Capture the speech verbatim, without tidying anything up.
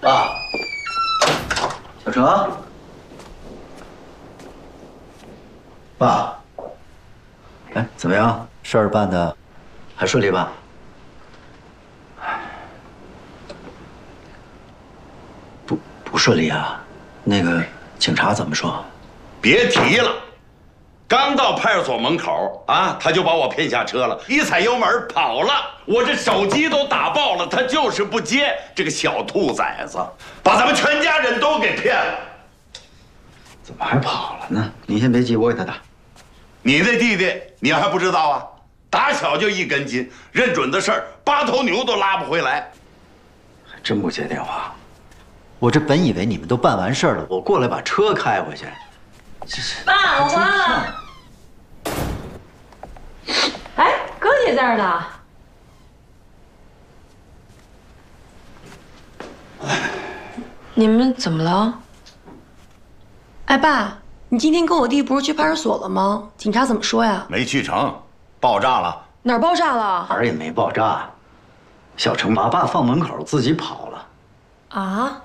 爸，小程，爸，哎，怎么样？事儿办的还顺利吧？不不顺利啊？那个警察怎么说？ 别提了，刚到派出所门口啊，他就把我骗下车了，一踩油门跑了，我这手机都打爆了，他就是不接。这个小兔崽子，把咱们全家人都给骗了。 怎么还跑了呢？您先别急，我给他打。 你这弟弟你还不知道啊？打小就一根筋，认准的事儿，八头牛都拉不回来。 还真不接电话。我这本以为你们都办完事儿了，我过来把车开回去。这是爸，我回来了。哎，哥也在这儿呢。你们怎么了？ 哎，爸，你今天跟我弟不是去派出所了吗？警察怎么说呀？ 没去成，爆炸了。 哪儿爆炸了？ 哪儿也没爆炸。小程把爸放门口，自己跑了。 啊？